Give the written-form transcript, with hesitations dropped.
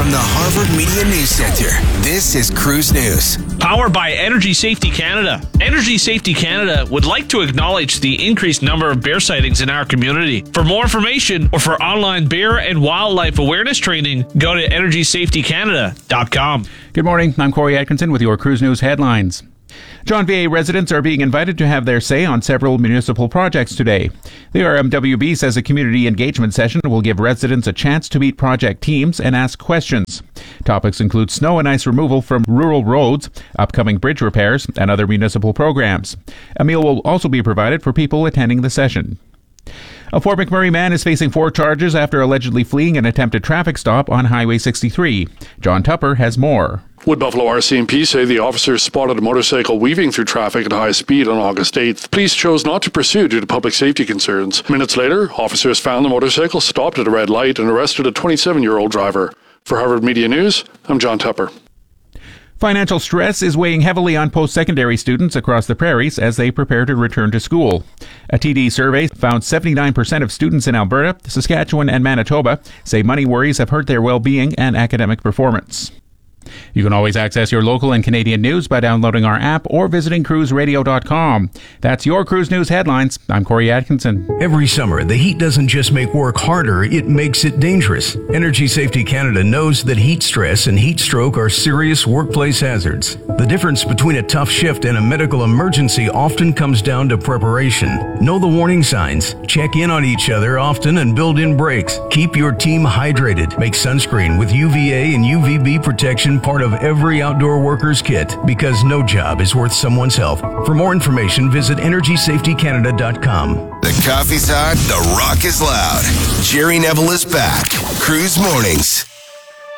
From the Harvard Media News Center, this is Cruise News. Powered by Energy Safety Canada. Energy Safety Canada would like to acknowledge the increased number of bear sightings in our community. For more information or for online bear and wildlife awareness training, go to EnergySafetyCanada.com. Good morning. I'm Corey Atkinson with your Cruise News headlines. John VA residents are being invited to have their say on several municipal projects today. The RMWB says a community engagement session will give residents a chance to meet project teams and ask questions. Topics include snow and ice removal from rural roads, upcoming bridge repairs, and other municipal programs. A meal will also be provided for people attending the session. A Fort McMurray man is facing 4 charges after allegedly fleeing an attempted traffic stop on Highway 63. John Tupper has more. Wood Buffalo RCMP say the officers spotted a motorcycle weaving through traffic at high speed on August 8th. Police chose not to pursue due to public safety concerns. Minutes later, officers found the motorcycle stopped at a red light and arrested a 27-year-old driver. For Harvard Media News, I'm John Tupper. Financial stress is weighing heavily on post-secondary students across the prairies as they prepare to return to school. A TD survey found 79% of students in Alberta, Saskatchewan, and Manitoba say money worries have hurt their well-being and academic performance. You can always access your local and Canadian news by downloading our app or visiting cruiseradio.com. That's your Cruise News headlines. I'm Corey Atkinson. Every summer, the heat doesn't just make work harder, it makes it dangerous. Energy Safety Canada knows that heat stress and heat stroke are serious workplace hazards. The difference between a tough shift and a medical emergency often comes down to preparation. Know the warning signs, check in on each other often, and build in breaks. Keep your team hydrated. Make sunscreen with UVA and UVB protection part of every outdoor worker's kit, because no job is worth someone's health. For more information, visit EnergySafetyCanada.com. The coffee's hot, the rock is loud. Jerry Neville is back. Cruise Mornings.